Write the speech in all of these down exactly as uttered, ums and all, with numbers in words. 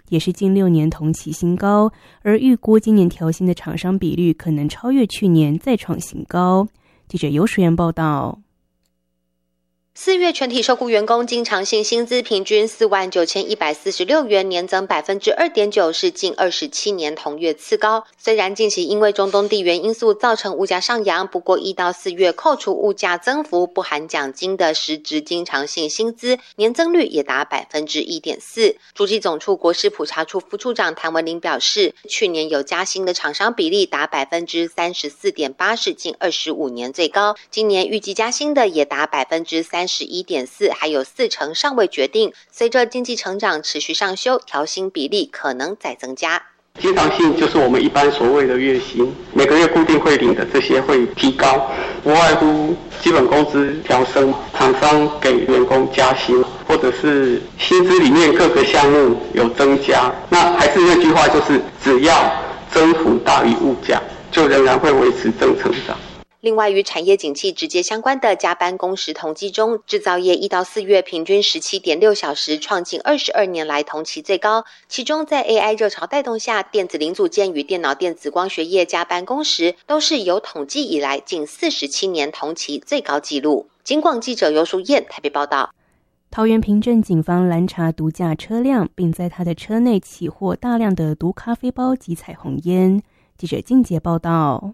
也是近六年同期新高，而预估今年调薪的厂商比率可能超越去年，再创新高。记者游淑媛报道。 四月全体受雇员工经常性薪资平均四万九千一百四十六元，年增百分之二点九，是近二十七年同月次高。虽然近期因为中东地缘因素造成物价上扬，不过一到四月扣除物价增幅不含奖金的实质经常性薪资年增率也达百分之一点四。主计总处国事普查处副处长谭文玲表示，去年有加薪的厂商比例达百分之三十四点八，是近二十五年最高。今年预计加薪的也达百分之三十一点四，还有四成尚未决定。随着经济成长持续上修，调薪比例可能再增加。 经常性就是我们一般所谓的月薪，每个月固定会领的这些会提高，不外乎基本工资调升，厂商给员工加薪，或者是薪资里面各个项目有增加。那还是那句话，就是只要增幅大于物价，就仍然会维持正成长。 另外，与产业景气直接相关的加班工时统计中，制造业一到四月平均 十七点六小时，创近二十二年来同期最高。其中在 A I 热潮带动下，电子零组件与电脑电子光学业加班工时都是有统计以来近四十七年同期最高纪录。警广记者游淑燕台北报道。 桃园平镇警方拦查毒驾车辆，并在他的车内起获大量的毒咖啡包及彩虹烟。记者静杰报道。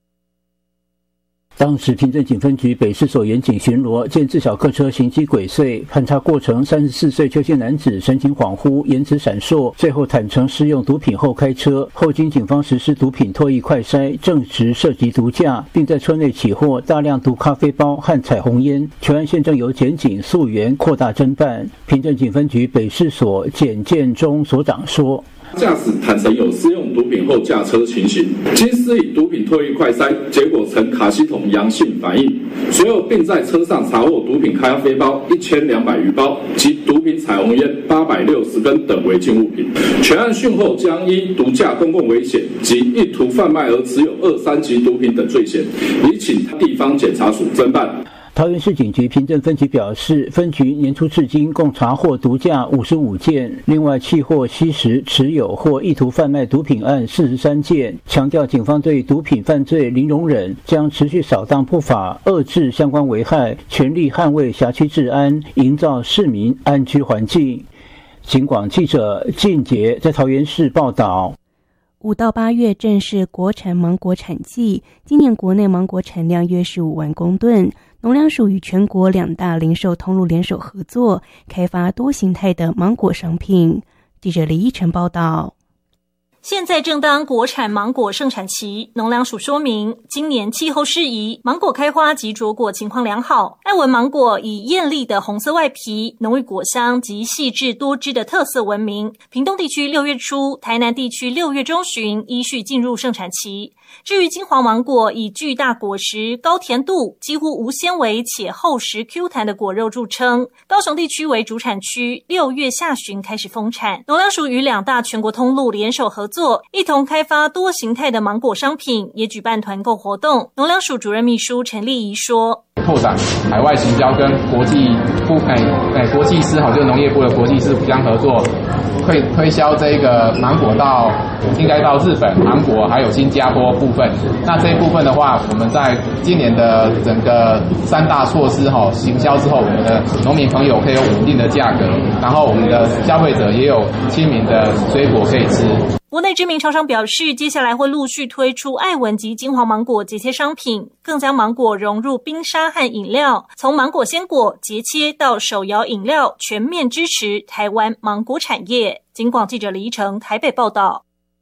当时平镇警分局北市所员警巡逻，见自小客车行迹鬼祟，盘查过程，三十四岁邱姓男子神情恍惚，言辞闪烁，最后坦承施用毒品后开车。后经警方实施毒品唾液快筛，证实涉及毒驾，并在车内起获大量毒咖啡包和彩虹烟。全案现正由检警溯源扩大侦办。平镇警分局北市所检建中所长说， 驾驶坦承有施用毒品后驾车情形，经施以毒品唾液快筛，结果呈卡西酮阳性反应。随后并在车上查获毒品咖啡包一千两百余包及毒品彩虹烟八百六十根等违禁物品。全案讯后将依毒驾公共危险及意图贩卖而持有二三级毒品等罪嫌，已请地方检察署侦办。 桃园市警局平镇分局表示，分局年初至今共查获毒驾五十五件，另外契获吸食、持有或意图贩卖毒品案四十三件。强调警方对毒品犯罪零容忍，将持续扫荡不法，遏制相关危害，全力捍卫辖区治安，营造市民安居环境。警广记者靳杰在桃园市报道。 五到八月正是国产芒果产季，今年国内芒果产量约十五万公吨。农粮署与全国两大零售通路联手合作，开发多形态的芒果商品。记者李依晨报道。 现在正当国产芒果盛产期，农粮署说明，今年气候适宜，芒果开花及着果情况良好。爱文芒果以艳丽的红色外皮、浓郁果香及细致多汁的特色闻名。屏东地区六月初，台南地区六月中旬依序进入盛产期。至于金黄芒果，以巨大果实、高甜度、几乎无纤维且厚实 Q 弹的果肉著称。高雄地区为主产区，六月下旬开始丰产。农粮署与两大全国通路联手合作，一同开发多形态的芒果商品，也举办团购活动。农粮署主任秘书陈丽仪说， 拓展海外行销跟国际部哎哎国际司好，就是农业部的国际司互相合作，会推销这个芒果到应该到日本、韩国还有新加坡部分。那这一部分的话，我们在今年的整个三大措施哈行销之后，我们的农民朋友可以有稳定的价格，然后我们的消费者也有亲民的水果可以吃。 国内知名超商表示，接下来会陆续推出爱文及金黄芒果节切商品，更将芒果融入冰沙和饮料，从芒果鲜果节切到手摇饮料，全面支持台湾芒果产业。警广记者李依成台北报道。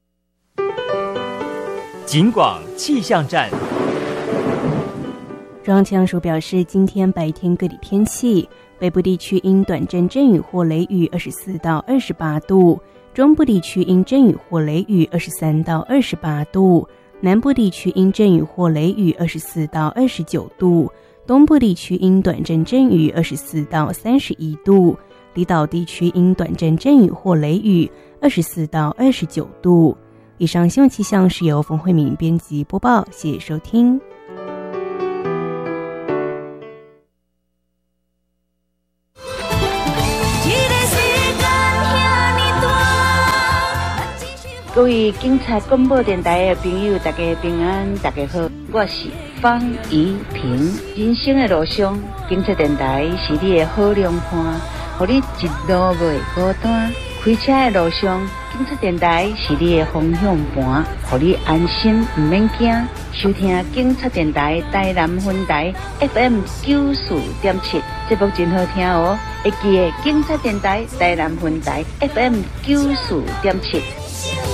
警广气象站。 中央气象署表示，今天白天各地天气，北部地区因短阵阵雨或雷雨二十四到二十八度，中部地区因阵雨或雷雨二十三到二十八度，南部地区因阵雨或雷雨二十四到二十九度，东部地区因短阵阵雨二十四到三十一度，离岛地区因短阵阵雨或雷雨二十四到二十九度。以上新闻气象是由冯慧敏编辑播报，谢谢收听。 各位警察广播电台的朋友，大家平安，大家好，我是方怡萍。人生的路上，警察电台是你的好良伴，互你一路袂孤单。开车的路上，警察电台是你的方向盘，互你安心唔免惊。收听警察电台台南分台 F M 九四点七，节目真好听哦。会记得警察电台台南分台 F M 九四点七。